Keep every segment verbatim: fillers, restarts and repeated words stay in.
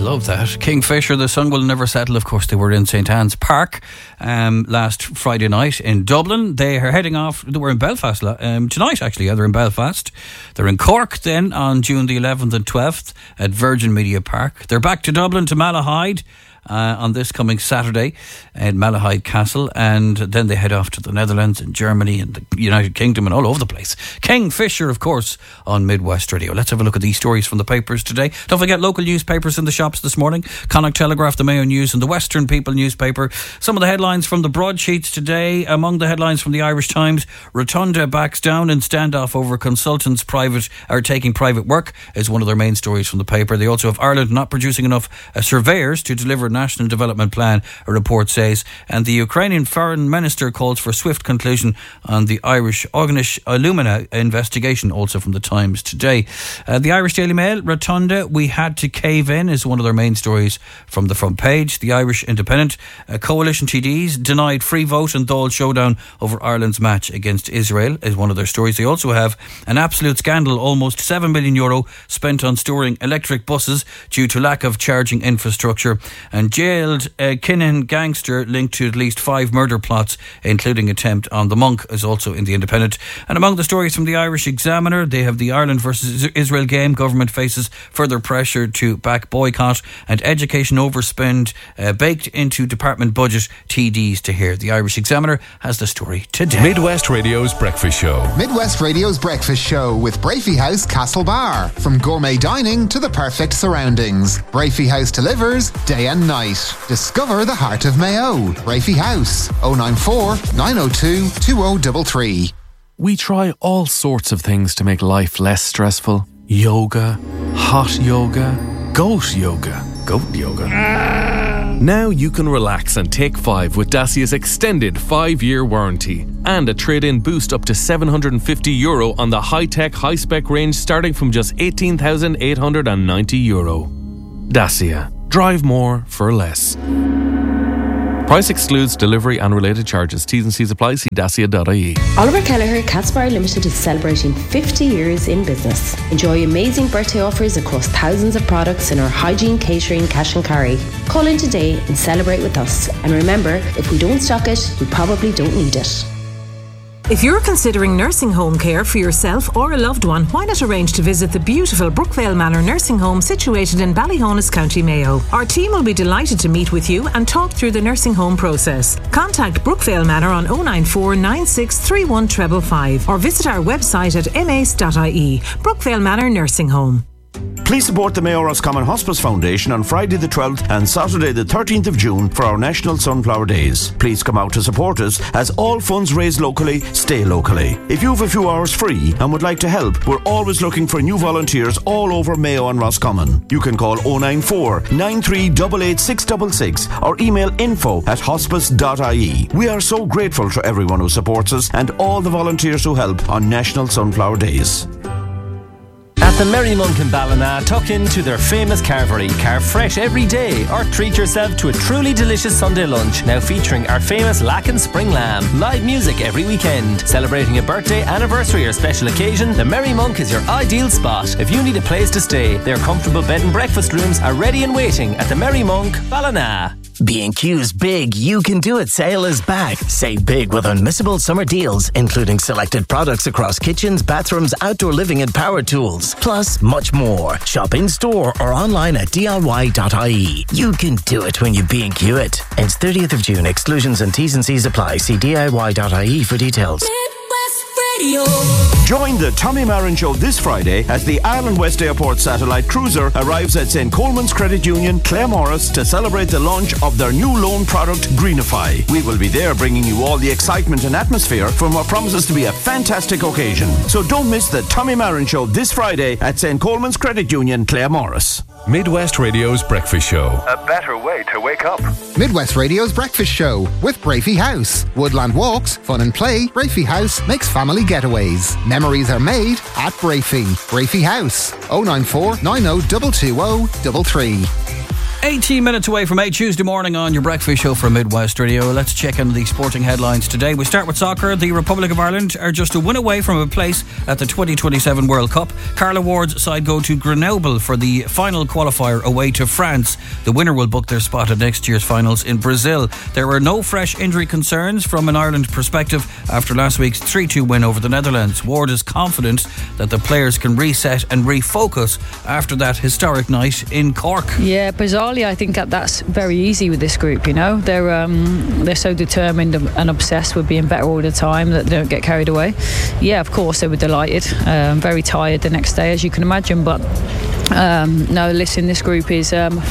love that. Kingfisher, The Sun Will Never Settle. Of course, they were in St Anne's Park um, last Friday night in Dublin. They are heading off. They were in Belfast um, tonight, actually. Yeah, they're in Belfast. They're in Cork then on June the eleventh and twelfth at Virgin Media Park. They're back to Dublin, to Malahide. Uh, on this coming Saturday at Malahide Castle, and then they head off to the Netherlands and Germany and the United Kingdom and all over the place. Kingfisher, of course, on Midwest Radio. Let's have a look at these stories from the papers today. Don't forget local newspapers in the shops this morning. Connacht Telegraph, the Mayo News and the Western People newspaper. Some of the headlines from the broadsheets today. Among the headlines from the Irish Times, Rotunda backs down in standoff over consultants private are taking private work is one of their main stories from the paper. They also have Ireland not producing enough uh, surveyors to deliver National Development Plan, a report says, and the Ukrainian Foreign Minister calls for swift conclusion on the Irish Ognish Illumina investigation, also from the Times today. Uh, the Irish Daily Mail, Rotunda, we had to cave in, is one of their main stories from the front page. The Irish Independent, uh, coalition T Ds denied free vote and Dáil showdown over Ireland's match against Israel is one of their stories. They also have an absolute scandal, almost seven million euro spent on storing electric buses due to lack of charging infrastructure. And jailed uh, Kinnan gangster linked to at least five murder plots, including attempt on the monk, is also in the Independent. And among the stories from the Irish Examiner, they have the Ireland versus Israel game. Government faces further pressure to back boycott, and education overspend uh, baked into department budget. T Ds to hear. The Irish Examiner has the story today. Midwest Radio's Breakfast Show. Midwest Radio's Breakfast Show with Brafey House Castle Bar. From gourmet dining to the perfect surroundings, Brafey House delivers day and night. Discover the heart of Mayo. Brafey House, oh nine four, nine oh two, two oh three three. We try all sorts of things to make life less stressful. Yoga, hot yoga, goat yoga, goat yoga. Now you can relax and take five with Dacia's extended five-year warranty and a trade-in boost up to seven hundred fifty euro on the high-tech, high-spec range starting from just eighteen thousand eight hundred ninety euro. Dacia. Drive more for less. Price excludes delivery and related charges. T's and C's apply. See dacia dot I E. Oliver Kelleher Cat's Bar Limited is celebrating fifty years in business. Enjoy amazing birthday offers across thousands of products in our hygiene, catering, cash and carry. Call in today and celebrate with us. And remember, if we don't stock it, we probably don't need it. If you're considering nursing home care for yourself or a loved one, why not arrange to visit the beautiful Brookvale Manor Nursing Home situated in Ballyhonus, County Mayo. Our team will be delighted to meet with you and talk through the nursing home process. Contact Brookvale Manor on oh nine four, nine six three one five five or visit our website at m a c e dot I E. Brookvale Manor Nursing Home. Please support the Mayo Roscommon Hospice Foundation on Friday the twelfth and Saturday the thirteenth of June for our National Sunflower Days. Please come out to support us, as all funds raised locally stay locally. If you have a few hours free and would like to help, we're always looking for new volunteers all over Mayo and Roscommon. You can call oh nine four, nine three eight eight, six six six or email info at hospice dot I E. We are so grateful to everyone who supports us and all the volunteers who help on National Sunflower Days. At the Merry Monk in Ballina, tuck into their famous carvery. Carve fresh every day or treat yourself to a truly delicious Sunday lunch, now featuring our famous Lacken Spring Lamb. Live music every weekend. Celebrating a birthday, anniversary or special occasion, the Merry Monk is your ideal spot. If you need a place to stay, their comfortable bed and breakfast rooms are ready and waiting at the Merry Monk, Ballina. B and Q's Big You Can Do It sale is back. Save big with unmissable summer deals, including selected products across kitchens, bathrooms, outdoor living and power tools. Plus, much more. Shop in store or online at D I Y dot I E. You can do it when you B and Q it. Ends thirtieth of June. Exclusions and T's and C's apply. See D I Y dot I E for details. Radio. Join the Tommy Marin Show this Friday as the Ireland West Airport satellite cruiser arrives at Saint Coleman's Credit Union, Claremorris, to celebrate the launch of their new loan product, Greenify. We will be there bringing you all the excitement and atmosphere from what promises to be a fantastic occasion. So don't miss the Tommy Marin Show this Friday at Saint Coleman's Credit Union, Claremorris. Midwest Radio's Breakfast Show. A better way to wake up. Midwest Radio's Breakfast Show with Brafey House. Woodland walks, fun and play. Brafey House makes family getaways. Memories are made at Brafey. Brafey House. oh nine four, nine oh two two oh three three. eighteen minutes away from eight Tuesday morning on your breakfast show from Midwest Radio. Let's check in the sporting headlines today. We start with soccer. The Republic of Ireland are just a win away from a place at the twenty twenty-seven World Cup. Carla Ward's side go to Grenoble for the final qualifier away to France. The winner will book their spot at next year's finals in Brazil. There were no fresh injury concerns from an Ireland perspective after last week's three two win over the Netherlands. Ward is confident that the players can reset and refocus after that historic night in Cork. Yeah, bizarrely I think that that's very easy with this group, you know. They're um, they're so determined and obsessed with being better all the time that they don't get carried away. Yeah, of course they were delighted. Um, very tired the next day, as you can imagine. But um, no, listen, this group is um,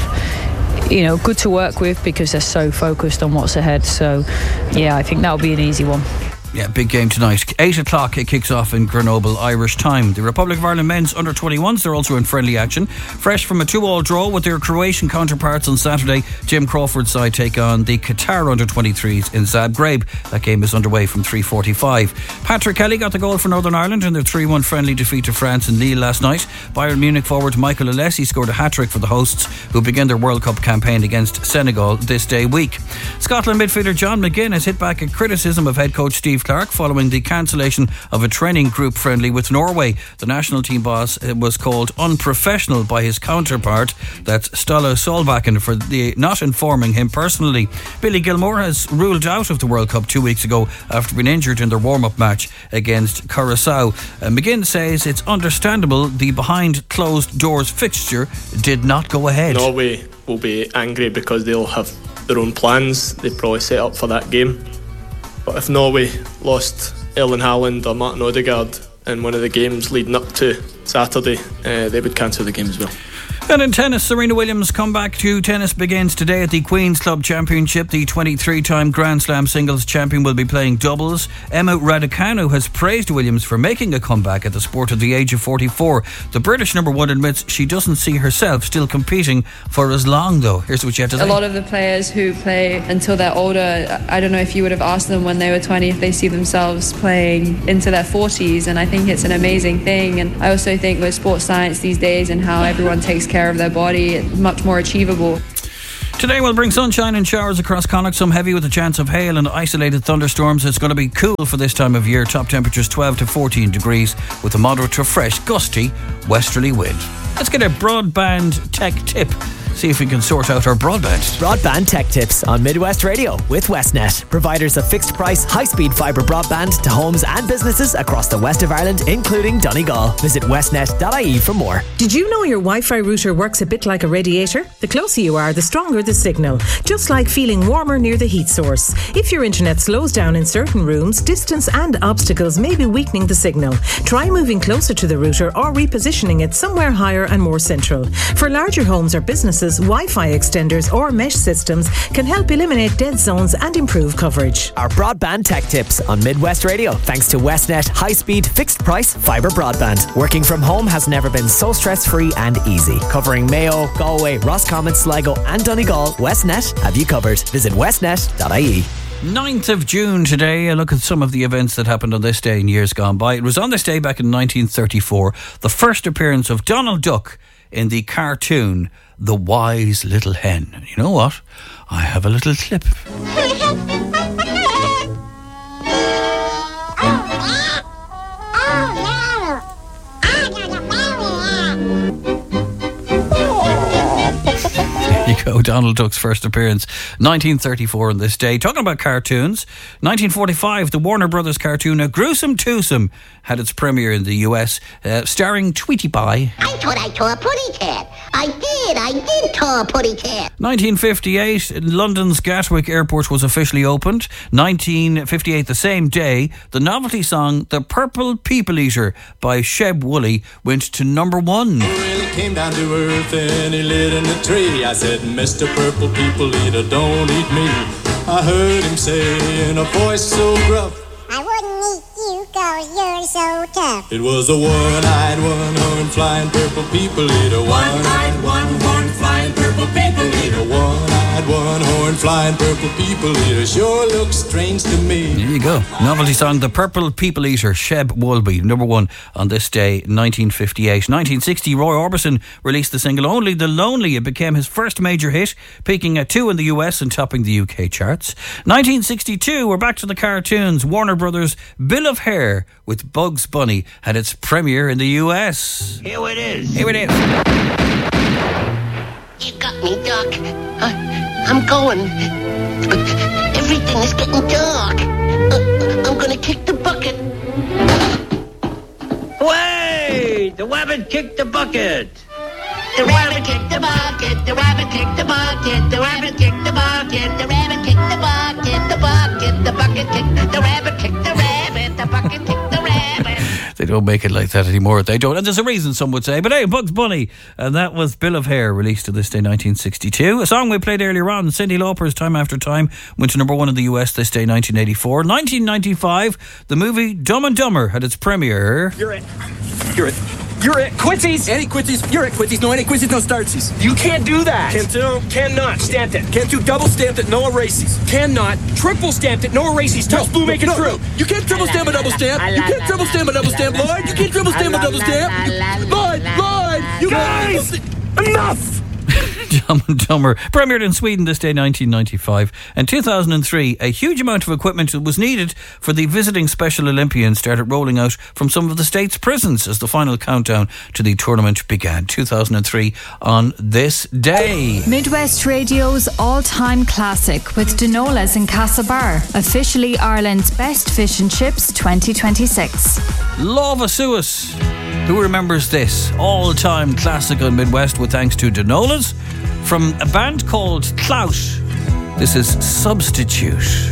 you know, good to work with because they're so focused on what's ahead. So yeah, I think that'll be an easy one. Yeah, big game tonight. eight o'clock it kicks off in Grenoble, Irish time. The Republic of Ireland men's under twenty-ones, they're also in friendly action. Fresh from a two all draw with their Croatian counterparts on Saturday, Jim Crawford's side take on the Qatar under twenty-threes in Zagreb. That game is underway from three forty-five. Patrick Kelly got the goal for Northern Ireland in their three one friendly defeat to France in Lille last night. Bayern Munich forward Michael Alessi scored a hat-trick for the hosts, who begin their World Cup campaign against Senegal this day week. Scotland midfielder John McGinn has hit back at criticism of head coach Steve Clark following the cancellation of a training group friendly with Norway. The national team boss was called unprofessional by his counterpart, that's Ståle Solbakken, for the not informing him personally. Billy Gilmore has ruled out of the World Cup two weeks ago after being injured in their warm-up match against Curaçao. Uh, McGinn says it's understandable the behind closed doors fixture did not go ahead. Norway will be angry because they'll have their own plans they probably set up for that game. But if Norway lost Erling Haaland or Martin Odegaard in one of the games leading up to Saturday, uh, they would cancel the game as well. And in tennis, Serena Williams' comeback to tennis begins today at the Queen's Club Championship. The twenty-three-time Grand Slam singles champion will be playing doubles. Emma Raducanu has praised Williams for making a comeback at the sport at the age of forty-four. The British number one admits she doesn't see herself still competing for as long, though. Here's what she had to say. A lot of the players who play until they're older, I don't know if you would have asked them when they were twenty if they see themselves playing into their forties, and I think it's an amazing thing. And I also think with sports science these days and how everyone takes care of their body, it's much more achievable. Today will bring sunshine and showers across Connacht, some heavy with a chance of hail and isolated thunderstorms. It's going to be cool for this time of year. Top temperatures twelve to fourteen degrees with a moderate to fresh, gusty westerly wind. Let's get a broadband tech tip. See if we can sort out our broadband. Broadband Tech Tips on Midwest Radio with Westnet. Providers of fixed price, high speed fibre broadband to homes and businesses across the west of Ireland, including Donegal. Visit westnet dot I E for more. Did you know your Wi-Fi router works a bit like a radiator? The closer you are, the stronger the signal. Just like feeling warmer near the heat source. If your internet slows down in certain rooms, distance and obstacles may be weakening the signal. Try moving closer to the router or repositioning it somewhere higher and more central. For larger homes or businesses, Wi-Fi extenders or mesh systems can help eliminate dead zones and improve coverage. Our Broadband Tech Tips on Midwest Radio, thanks to Westnet high-speed, fixed-price fibre broadband. Working from home has never been so stress-free and easy. Covering Mayo, Galway, Roscommon, Sligo and Donegal, Westnet have you covered. Visit westnet dot I E. ninth of June today. A look at some of the events that happened on this day in years gone by. It was on this day back in nineteen thirty-four, the first appearance of Donald Duck in the cartoon The Wise Little Hen. And you know what? I have a little clip. There you go, Donald Duck's first appearance, nineteen thirty-four on this day. Talking about cartoons, nineteen forty-five, the Warner Brothers cartoon A Gruesome Twosome had its premiere in the U S, uh, starring Tweety Pie. I thought I tore a putty cat. I did, I did tore a putty cat. nineteen fifty-eight, London's Gatwick Airport was officially opened. nineteen fifty-eight, the same day, the novelty song The Purple People Eater by Sheb Woolley went to number one. He really came down to earth and he lit in a tree. I said, Mister Purple People Eater, don't eat me. I heard him say in a voice so gruff, I wouldn't eat you cause you're so tough. It was a one-eyed, one-horn flying purple people eater. One-eyed, one-horn flying purple people eater. One-eyed, one-horn flying flying purple people eater sure looks strange to me. There you go. Novelty song, The Purple People Eater, Sheb Woolby, number one on this day, nineteen fifty-eight. nineteen sixty, Roy Orbison released the single Only the Lonely. It became his first major hit, peaking at two in the U S and topping the U K charts. nineteen sixty-two, we're back to the cartoons. Warner Brothers' Bill of Hair with Bugs Bunny had its premiere in the U S. Here it is. Here it is. You got me, Doc. Uh, I'm going. Everything is getting dark. Uh, I'm gonna kick the bucket. Wait! The rabbit kicked the bucket. The rabbit kicked the bucket. The rabbit kicked the bucket. The rabbit kicked the bucket. The rabbit kicked the bucket. The bucket. The bucket kicked. The rabbit kicked the rabbit. The bucket kicked the rabbit. They don't make it like that anymore. They don't. And there's a reason, some would say. But hey, Bugs Bunny. And that was Bill of Hair, released to this day, nineteen sixty-two. A song we played earlier on, Cyndi Lauper's Time After Time, went to number one in the U S this day, nineteen eighty-four. nineteen ninety-five, the movie Dumb and Dumber had its premiere. You're it. You're it. You're it. Quincy's. Any Quincy's. You're it. Quincy's. No any Quincy's. No startsies. You can't do that. Can't do. Cannot. Stamped it. Can't do. Double stamped it. No erases. Cannot. Triple stamped it. No erases. Touch no, blue. Make no, it true. No. You can't triple stamp a double stamp. You can't triple stamp a double stamp, Lloyd. You can't triple stamp a double stamp. Lloyd. Lloyd. You guys. Enough. Dumb and Dumber premiered in Sweden this day, nineteen ninety-five. And two thousand three, a huge amount of equipment was needed for the visiting Special Olympians started rolling out from some of the state's prisons as the final countdown to the tournament began. two thousand three on this day. Midwest Radio's all-time classic with Denola's in Castlebar, officially Ireland's best fish and chips twenty twenty-six. Love a Suez. Who remembers this all-time classic on Midwest with thanks to Denola's from a band called Clout. This is Substitute.